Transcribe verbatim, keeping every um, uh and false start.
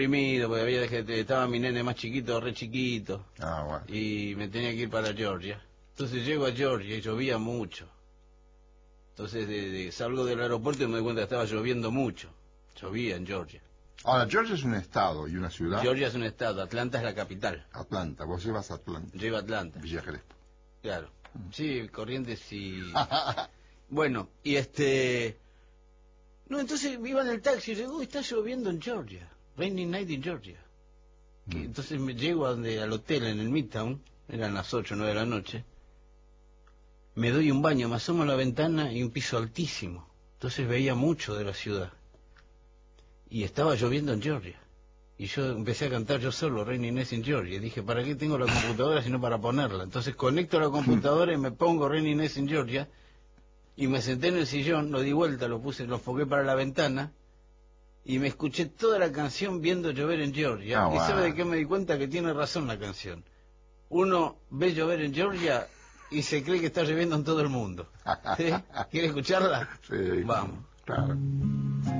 deprimido, porque había que estaba mi nene más chiquito, re chiquito, Ah, bueno. y me tenía que ir para Georgia. Entonces llego a Georgia y llovía mucho. Entonces de, de, salgo del aeropuerto y me doy cuenta que estaba lloviendo mucho. Llovía en Georgia. Ahora, Georgia es un estado y una ciudad. Georgia es un estado, Atlanta es la capital. Atlanta, vos llevas a Atlanta. Llevo a Atlanta. Villa Crespo. Claro. Sí, Corrientes y... Bueno, y este... No, entonces iba en el taxi y digo, uy, está lloviendo en Georgia. Raining night in Georgia. Que, Mm. entonces me llego a donde, al hotel en el Midtown, eran las ocho o nueve de la noche. Me doy un baño, me asomo a la ventana y un piso altísimo. Entonces veía mucho de la ciudad. Y estaba lloviendo en Georgia. Y yo empecé a cantar yo solo, Raining Night in Georgia. Y dije, ¿para qué tengo la computadora sino para ponerla? Entonces conecto la computadora y me pongo Raining Night in Georgia. Y me senté en el sillón, lo di vuelta, lo puse, lo enfoqué para la ventana. Y me escuché toda la canción viendo llover en Georgia. Ah, ¿Y wow. sabe de qué me di cuenta? Que tiene razón la canción. Uno ve llover en Georgia y se cree que está lloviendo en todo el mundo. ¿Sí? ¿Quiere escucharla? Sí. Vamos. Claro.